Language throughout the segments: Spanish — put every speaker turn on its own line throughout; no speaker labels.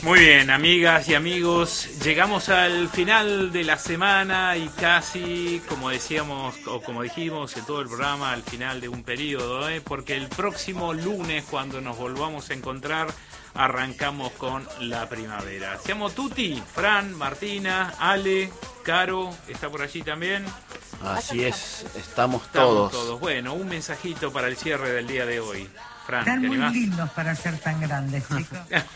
Muy bien, amigas y amigos, llegamos al final de la semana y casi, como decíamos o como dijimos en todo el programa, al final de un periodo, porque el próximo lunes, cuando nos volvamos a encontrar, arrancamos con la primavera. Seamos tutti, Fran, Martina, Ale, Caro, ¿está por allí también?
Así es, estamos todos.
Bueno, un mensajito para el cierre del día de hoy. Fran,
Están
¿te
muy
animás?
lindos para ser tan grandes, chicos.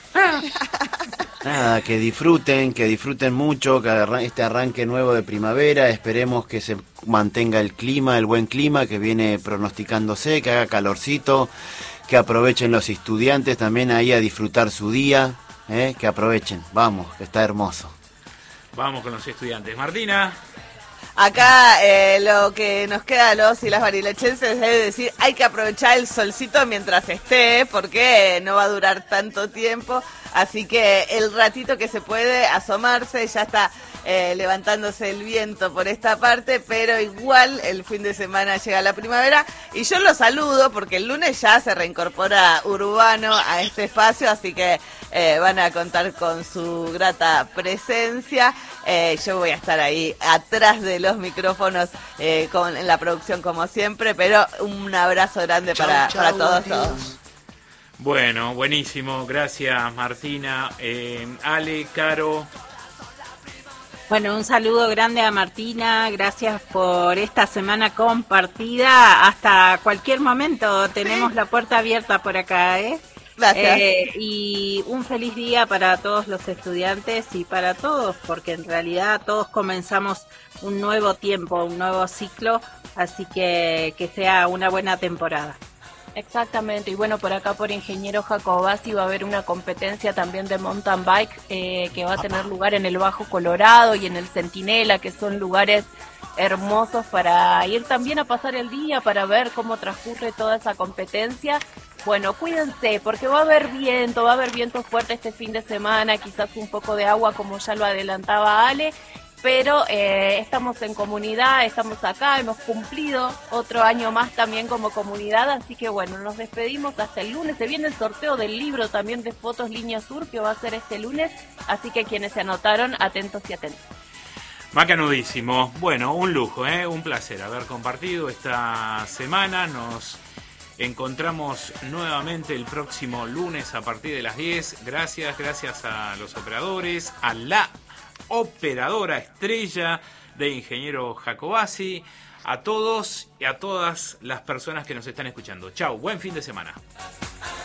Nada, que disfruten mucho este arranque nuevo de primavera. Esperemos que se mantenga el clima, el buen clima que viene pronosticándose, que haga calorcito, que aprovechen los estudiantes también ahí a disfrutar su día, que aprovechen, vamos, que está hermoso.
Vamos con los estudiantes. Martina.
Acá lo que nos queda a los y las barilechenses es decir, hay que aprovechar el solcito mientras esté, porque no va a durar tanto tiempo, así que el ratito que se puede asomarse, ya está levantándose el viento por esta parte, pero igual el fin de semana llega la primavera y yo los saludo porque el lunes ya se reincorpora Urbano a este espacio, así que van a contar con su grata presencia. Yo voy a estar ahí atrás de los micrófonos en la producción como siempre, pero un abrazo grande para todos.
Bueno, buenísimo, gracias Martina. Ale, Caro.
Bueno, un saludo grande a Martina, gracias por esta semana compartida. Hasta cualquier momento tenemos la puerta abierta por acá, ¿eh?
Gracias.
Y un feliz día para todos los estudiantes y para todos, porque en realidad todos comenzamos un nuevo tiempo, un nuevo ciclo, así que sea una buena temporada.
Exactamente, y bueno, por acá por Ingeniero Jacobasi va a haber una competencia también de mountain bike que va a tener lugar en el Bajo Colorado y en el Centinela, que son lugares hermosos para ir también a pasar el día, para ver cómo transcurre toda esa competencia. Bueno, cuídense, porque va a haber viento fuerte este fin de semana, quizás un poco de agua como ya lo adelantaba Ale, pero estamos en comunidad, estamos acá, hemos cumplido otro año más también como comunidad, así que bueno, nos despedimos hasta el lunes. Se viene el sorteo del libro también de Fotos Línea Sur, que va a ser este lunes, así que quienes se anotaron, atentos y atentos.
Macanudísimo. Bueno, un lujo, un placer haber compartido esta semana. Nos encontramos nuevamente el próximo lunes a partir de las 10. Gracias a los operadores, a la operadora estrella de Ingeniero Jacobasi, a todos y a todas las personas que nos están escuchando. Chau, buen fin de semana.